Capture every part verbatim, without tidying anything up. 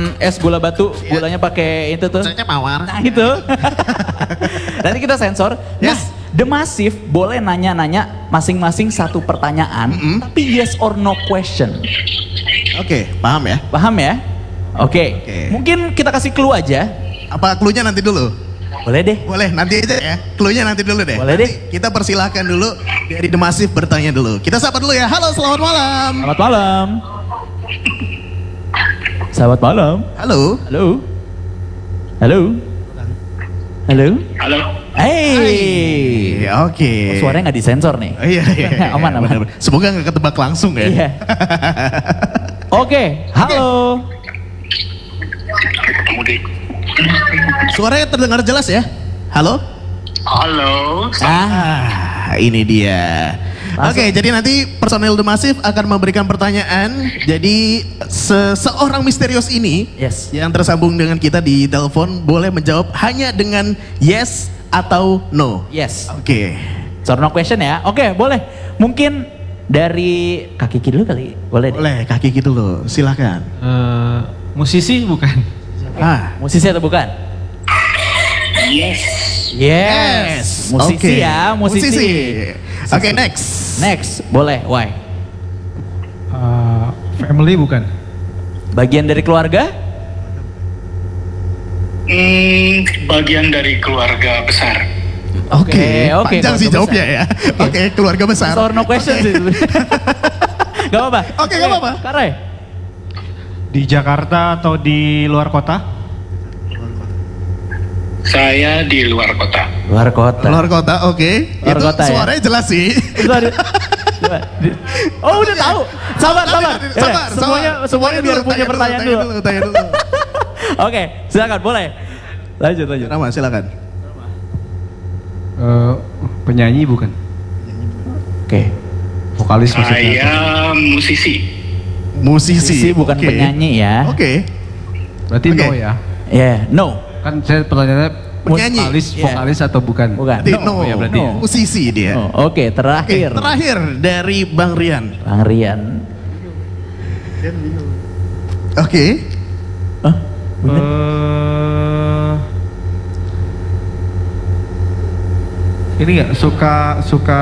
es gula batu, gulanya pakai itu tuh. Rasanya mawar. Nah itu. Nanti kita sensor. Nah, Yes. The Massive boleh nanya-nanya masing-masing satu pertanyaan, Mm-mm. tapi yes or no question. Oke, paham ya? Paham ya? Oke. Oke. Mungkin kita kasih clue aja. Apa clue-nya nanti dulu? Boleh deh. Boleh, nanti aja ya. Clue-nya nanti dulu deh. Boleh Nanti deh. Kita persilahkan dulu dari The Massive bertanya dulu. Kita sapa dulu ya. Halo, selamat malam. Selamat malam. Selamat malam. Halo. Halo. Halo. Halo. Halo. Hey. Hai, Oke. Oh, suaranya nggak disensor nih. Oh, iya, iya, iya. Aman, aman. Benar-benar. Semoga nggak ketebak langsung ya. Iya. Oke, halo. Ketemu di. Suaranya terdengar jelas ya? Halo? Halo. Ah, Ah, ini dia. Langsung. Oke, jadi nanti personil The Massive akan memberikan pertanyaan. Jadi seseorang misterius ini yes. yang tersambung dengan kita di telepon boleh menjawab hanya dengan yes atau no. Yes. Oke. So no question ya. Oke, boleh. Mungkin dari kaki kiri dulu kali. Boleh deh. Boleh, kaki gitu loh. Silakan. Eh, musisi bukan? Ah, Musisi atau bukan? Yes. Yes. Musisi Oke. ya, musisi. Oke, next. Next, boleh. Why? Eh, family bukan? Bagian dari keluarga? Hmm, bagian dari keluarga besar. Oke, oke, panjang sih keluarga jawabnya ya. Oke, keluarga besar. So no question sih. Gak apa-apa. Oke, gak apa-apa. Karai. Di Jakarta atau di luar kota? Saya di luar kota. Luar kota. Luar kota, oke. Luar Itu kota ya? suaranya jelas sih. Itu ada- Coba, di- Oh udah tahu. Sabar, Nanti, sabar. nanti, Ya, sabar, semuanya, sabar. semuanya Tanya biar dulu, punya tanya pertanyaan dulu. dulu. Tanya dulu, tanya dulu. Oke, silakan boleh. Lanjut, lanjut. Rama, silakan. Eh, penyanyi bukan? Oke. Vokalis maksudnya? Saya musisi. Musisi, Musisi bukan oke. penyanyi ya. Oke. Berarti Oke. no ya? Ya, no. Kan saya pertanyaannya Penyanyi. vokalis, Iya. vokalis atau bukan? Bukan. Berarti no, ya berarti ya. musisi dia. No. Oke, Oke, terakhir. terakhir dari Bang Rian. Bang Rian. Oke. Hah? Bener? Eh, ini nggak suka suka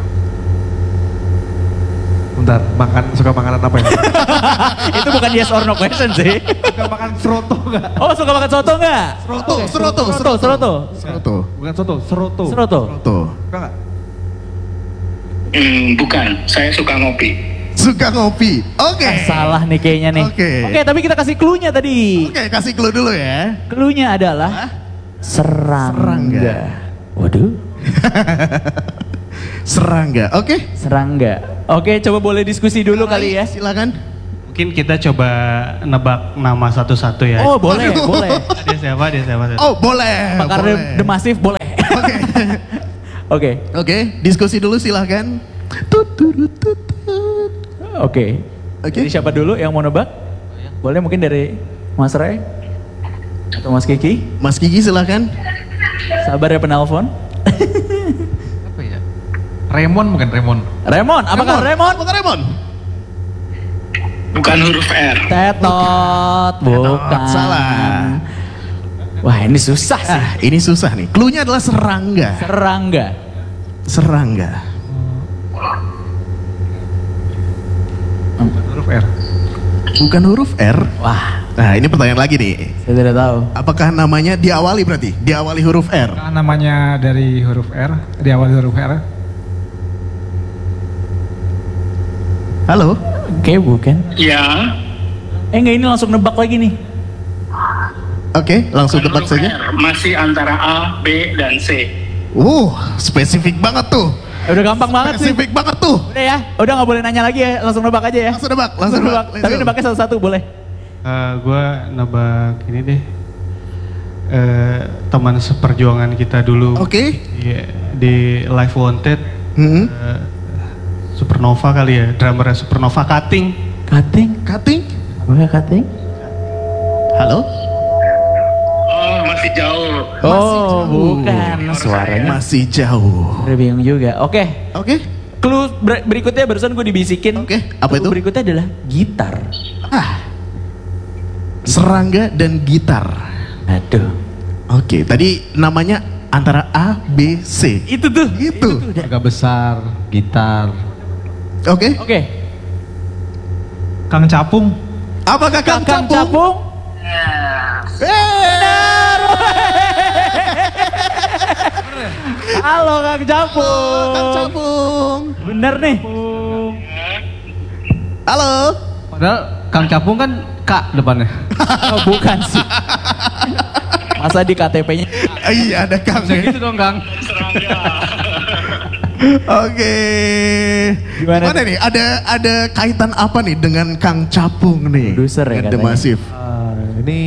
bentar makan suka makanan apa ya? Itu bukan yes or no question sih. Suka makan seroto nggak? Oh, suka makan soto nggak? Seroto, Oke, seroto, seroto, seroto. Seroto. Bukan soto, seroto. Seroto. Seroto. Suka nggak? Hmm, bukan. Saya suka ngopi. Suka ngopi. Oke. Ah, salah nih kayaknya nih. Oke. Oke, tapi kita kasih clue-nya tadi. Oke, kasih clue dulu ya. Clue-nya adalah Hah? serangga. Serangga. Waduh, Serangga. Oke. serangga. Oke, coba boleh diskusi dulu kali ya. Silakan. Mungkin kita coba nebak nama satu-satu ya. Oh, boleh, Waduh. boleh. Dia siapa? Dia siapa? Oh, boleh. Pakar boleh. The Massive boleh. Oke. Oke. Oke, diskusi dulu silakan. Tut, turut, tut, tut. Oke. Oke. Jadi siapa dulu yang mau nebak? Boleh mungkin dari Mas Ray atau Mas Kiki? Mas Kiki silakan. Sabar ya penelpon. Apa ya? Raymond bukan Raymond? Raymond, apakah Raymond? Apakah Raymond? Bukan huruf R. Tetot, bukan. salah. Wah, ini susah sih. Ah, ini susah nih. Cluenya adalah serangga. Serangga. Serangga. Bukan huruf R. Bukan huruf R. Wah, Nah, ini pertanyaan lagi nih. saya tidak tahu. Apakah namanya diawali berarti? Diawali huruf R. Nah, namanya dari huruf R, di awal huruf R. Halo? Oke, bukan. Ya. Eh, enggak, ini langsung nebak lagi nih. Oke, langsung Bukan tebak huruf saja. R. Masih antara A, B, dan C. Uh, spesifik banget tuh. Eh, udah gampang banget sih. Spesifik banget tuh. Udah ya, udah nggak boleh nanya lagi ya, langsung nebak aja ya. Langsung nebak, langsung nebak. Let's Tapi go. nebaknya satu-satu boleh. Eh, gue nebak ini deh. Eh, teman seperjuangan kita dulu. Oke. Iya, di Live Wanted. Hmm. eh, Supernova kali ya, drummernya Supernova Cutting. Cutting? Cutting? Boleh cutting? Halo? Oh, masih jauh. Oh, jauh. bukan. Suaranya Masih jauh. udah bingung juga. Oke, Oke. clue ber- berikutnya barusan gue dibisikin. Oke, apa Clue itu? berikutnya adalah gitar. Ah. serangga, dan gitar. Aduh. Oke, tadi namanya antara A, B, C. Itu tuh. Itu. Keluarga besar, gitar. Oke. Oke. Kang Capung. Apakah Kang, Kang Capung? Capung? Benar. Halo Kang Capung. Kang Capung. Bener nih. Halo. Padahal Kang Capung kan K depannya. Oh, bukan sih. Masa di K T P-nya? Ah, iya, ada Kang. Bisa ya. gitu dong Kang. Serangga. Oke. Gimana Gimana nih? Ada ada kaitan apa nih dengan Kang Capung nih? Produser ya Dengan The katanya. Massive. Ah, ini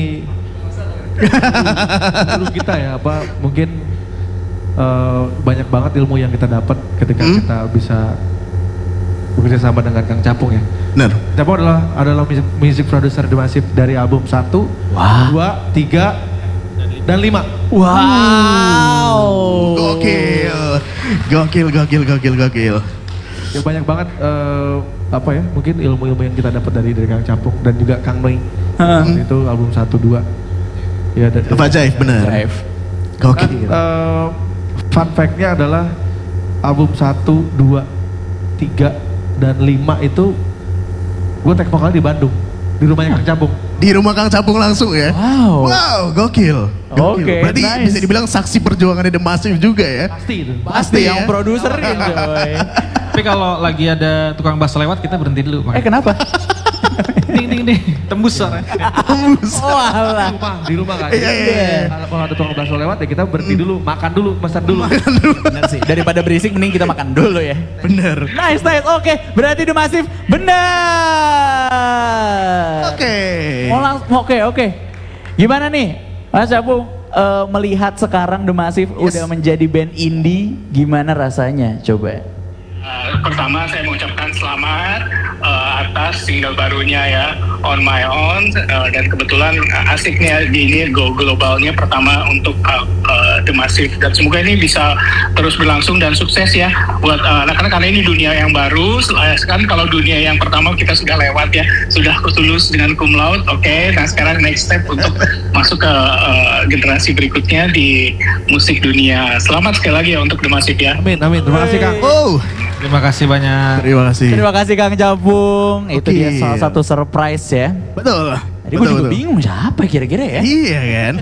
dulu kita ya apa mungkin eh, banyak banget ilmu yang kita dapat ketika Hmm? kita bisa bekerja sama dengan Kang Capung ya. Benar. Capung adalah adalah music, music producer The Massive dari album satu, Wah. dua, tiga, dan lima. Wow. Gokil. Gokil, gokil, gokil, gokil. Ya banyak banget eh, apa ya mungkin ilmu-ilmu yang kita dapat dari dari Kang Capung dan juga Kang Noi. Hah. Itu album satu, dua. Ya dan Fajaif, benar. Drive. Dan, Gokil. eh, fun fact-nya adalah album satu, dua, tiga, dan lima itu gue take vokal di Bandung, di rumahnya Kang Capung. Di rumah Kang Capung langsung ya. Wow. Wow, gokil. Gokil. Oke, Berarti nice. bisa dibilang saksi perjuangannya The Massive juga ya. Pasti itu. Pasti Pasti yang ya. produserin coy. Tapi kalau lagi ada tukang bass lewat kita berhenti dulu. Eh kenapa? Ding ding ding, tembus suaranya. Tembus. Oh alah. Di rumah, di rumah kan. Iya, iya, iya. Kalau kalau ada tukang bakso lewat ya kita berhenti dulu, makan dulu, pesan dulu. Bener sih. Daripada berisik mending kita makan dulu ya. Bener. Nice, nice. Oke, berarti The Massive benar. Oke. Mau lang- Oke, oke. Gimana nih, Mas Capung? eh, melihat sekarang The Massive Yes. udah menjadi band indie, gimana rasanya? Coba. Uh, pertama saya mengucapkan selamat uh, atas single barunya ya, On My Own, uh, dan kebetulan uh, asiknya di ini go globalnya pertama untuk uh, uh, The Massive, dan semoga ini bisa terus berlangsung dan sukses ya buat uh, anak-anak, karena ini dunia yang baru. Sel- kan kalau dunia yang pertama kita sudah lewat ya, sudah lulus dengan cum laude, oke. Nah sekarang next step untuk masuk ke uh, generasi berikutnya di musik dunia. Selamat sekali lagi ya untuk The Massive ya. Amin, amin. Terima kasih Kang. Oh, Terima kasih banyak. terima kasih. Terima kasih Kang Capung. Itu Oke. dia salah satu surprise ya. Betul. Tadi gue juga bingung siapa kira-kira ya. Iya kan?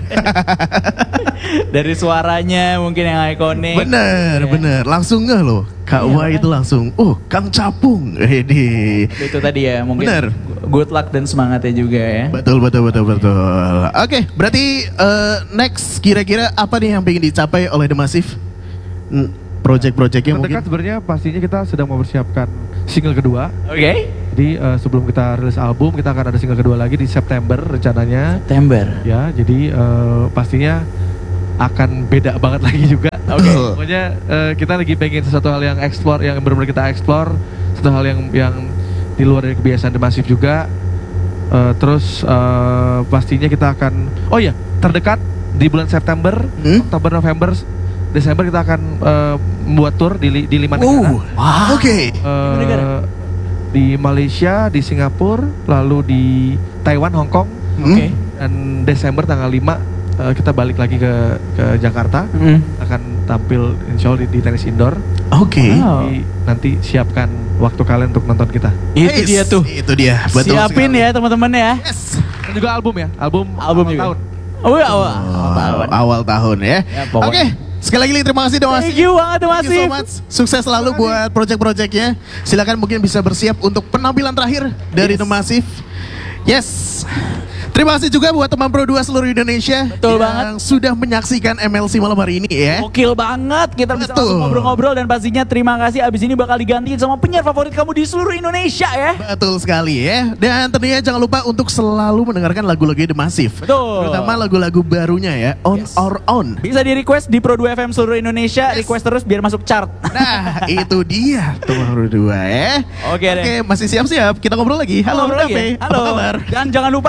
Dari suaranya mungkin yang ikonik. Bener, Ya. bener. Langsung ngeh loh. Kak Iya, Wai itu langsung, oh Kang Capung. Ini. Itu tadi ya mungkin Bener. good luck dan semangatnya juga ya. Betul, betul, betul, betul. Oke, berarti eh, next kira-kira apa nih yang pengen dicapai oleh The Massive? Hmm, Project-projectnya mungkin? Terdekat sebenarnya pastinya kita sedang mempersiapkan single kedua. Oke. Jadi eh, sebelum kita rilis album, kita akan ada single kedua lagi di September rencananya. September. Ya, jadi eh, pastinya akan beda banget lagi juga. Oke. Pokoknya eh, kita lagi pengen sesuatu hal yang explore, yang benar-benar kita explore, satu hal yang yang di luar dari kebiasaan The Massive juga. Eh, terus eh, pastinya kita akan, oh ya, terdekat di bulan September, Hmm? Oktober, November, Desember kita akan eh, membuat tour di li- di lima negara. Uh, Wah. oke. Eh, negara? di Malaysia, di Singapura, lalu di Taiwan, Hong Kong, Oke. dan Desember tanggal lima eh, kita balik lagi ke ke Jakarta, Mm. akan tampil insya Allah di, di tenis indoor. Oke. Wow. Jadi nanti siapkan waktu kalian untuk nonton kita. Itu Yes, dia tuh. Itu dia. Betul Siapin sekali. ya teman-teman ya. Yes. Dan juga album ya, album Album awal juga. tahun. Oh ya awal. Oh, awal tahun ya. Ya, pokoknya. Oke, sekali lagi terima kasih The Massive. Thank you banget The Thank you so Massive. much. Sukses selalu buat project-projectnya. Silakan mungkin bisa bersiap untuk penampilan terakhir dari Yes. The Massive. Yes. Terima kasih juga buat teman Pro dua seluruh Indonesia Betul yang banget. sudah menyaksikan M L C malam hari ini ya. Gokil banget, kita bisa Betul. langsung ngobrol-ngobrol dan pastinya terima kasih abis ini bakal digantiin sama penyiar favorit kamu di seluruh Indonesia ya. Betul sekali ya. Dan tentunya jangan lupa untuk selalu mendengarkan lagu-lagu The Massive. Betul. Terutama lagu-lagu barunya ya, On Yes. or On. Bisa di request di Pro dua F M seluruh Indonesia, Yes. request terus biar masuk chart. Nah, itu dia teman Pro dua ya. Oke deh. Oke, masih siap-siap. Kita ngobrol lagi. Halo, Ngobrol lagi Dape. ya? Apa Halo. kabar? Dan jangan lupa juga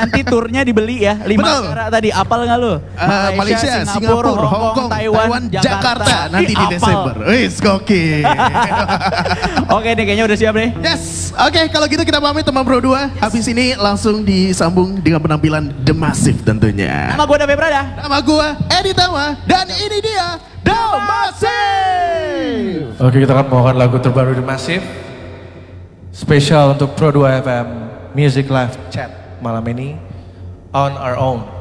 nanti turnya dibeli ya. Lima Betul. negara tadi, apal nggak lu? Uh, Malaysia, Singapura, Hong Kong, Taiwan, Jakarta. Nanti Ih, di apal. Desember. Wis, gokil. Oke deh, kayaknya udah siap deh. Yes, oke kalau gitu kita pamit teman Pro dua. Habis ini langsung disambung dengan penampilan The Massive tentunya. Nama gue Dabe Prada. Nama gua Edi Tama dan ini dia The Massive. Oke, kita akan membawakan lagu terbaru The Massive. Spesial untuk Pro dua F M Music Live Chat malam ini On Our Own.